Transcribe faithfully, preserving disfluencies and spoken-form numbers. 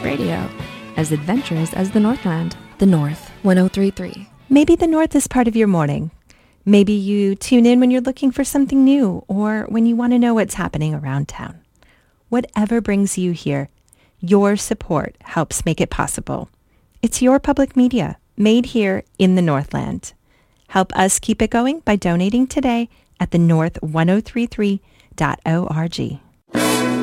radio, as adventurous as the Northland. The North, one oh three point three. Maybe the North is part of your morning. Maybe you tune in when you're looking for something new or when you want to know what's happening around town. Whatever brings you here, your support helps make it possible. It's your public media, made here in the Northland. Help us keep it going by donating today at the north ten thirty-three dot org.